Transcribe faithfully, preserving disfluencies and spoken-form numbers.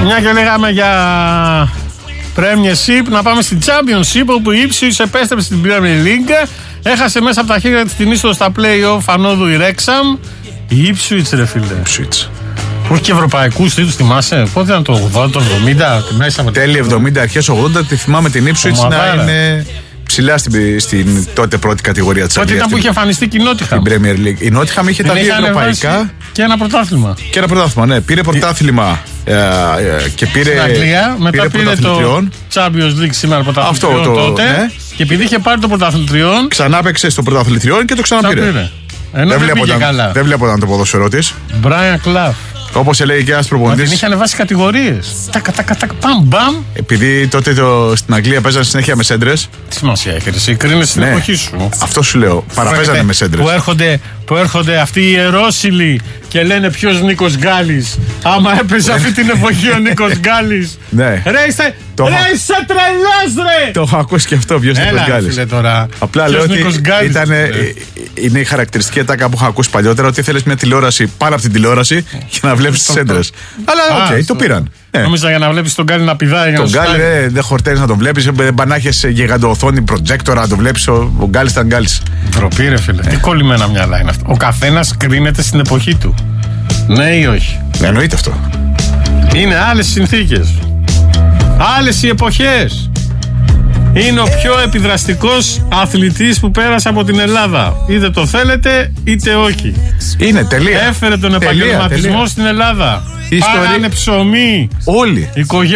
Μια και λέγαμε για Premiership, να πάμε στην Championship, όπου η Ipswich επέστρεψε στην Premier League. Έχασε μέσα από τα χέρια της την είσοδο στα play-off ανόδου η Wrexham. Η Ipswich, ρε φίλε. Ipswich. Που έχει και ευρωπαϊκούς τίτλους, θυμάσαι. Πότε ήταν το ογδόντα, το εβδομήντα, τη μέσα με τέλη εβδομήντα, αρχές ογδόντα. Τη θυμάμαι την Ipswich να είναι ψηλά στην, στην τότε πρώτη κατηγορία της Αγγλίας. Τότε ήταν που είχε εμφανιστεί και η Nottingham. Στην Premier League. Η Nottingham είχε τα δύο ευρωπαϊκά. Και ένα πρωτάθλημα. Και ένα πρωτάθλημα, ναι. Πήρε πρωτάθλημα ε, ε, και πήρε. Στην Αγγλία, μετά πήρε, πήρε το Champions League σήμερα πρωτάθλημα τότε. Ναι. Και επειδή είχε πάρει το πρωτάθλημα τριών. Ξανά παίξε στο πρωτάθλημα τριών και το ξαναπήρε. Ενώ δεν πήγε καλά. Δεν βλέπω το ποδόσφαιρό της. Brian Clough. Όπως έλεγε και ένας προπονητής. Την είχε ανεβάσει κατηγορίες. Τακα, τακα, τακα, παμ, μπαμ. Επειδή τότε το, στην Αγγλία παίζανε συνέχεια με σέντρες. Τι σημασία έχει, εσύ κρίνεσαι στην ναι, εποχή σου. Αυτό σου λέω. Παραπέζανε με σέντρες. Που έρχονται, που έρχονται αυτοί οι ιερόσιλοι και λένε ποιος Νίκος Γκάλης. Άμα έπαιζε αυτή την εποχή ο Νίκος Γκάλης. Ναι. Ρε είσαι, το ρε είσαι τρελός ρε. Το έχω ακούσει και αυτό, ποιος Νίκος Γκάλης. Απλά λέω ότι ήταν, είναι η χαρακτηριστική ατάκα που έχω ακούσει παλιότερα, ότι ήθελες μια τηλεόραση πάνω από την τηλεόραση και να βλέπεις τις σέντρες. Αλλά οκ, το πήραν. Νόμιζα για να βλέπεις τον Γκάλη να πηδάει. Τον Γκάλη δεν χορταίνεις να τον βλέπεις. Μπανάχες γιγαντοοθόνη, προτζέκτορα να τον βλέπεις. Ο Γκάλης ήταν Γκάλης. Ντροπή ρε φίλε. Τι κολλημένα μυαλά είναι αυτό. Ο καθένας κρίνεται στην εποχή του. Ναι ή όχι. Εννοείται αυτό. Είναι άλλες συνθήκες. Άλλες οι εποχές. Είναι ο πιο επιδραστικός αθλητής που πέρασε από την Ελλάδα. Είτε το θέλετε είτε όχι. Είναι τελεία. Έφερε τον επαγγελματισμό τελεία, τελεία. στην Ελλάδα. Πάγανε ψωμί. Όλοι.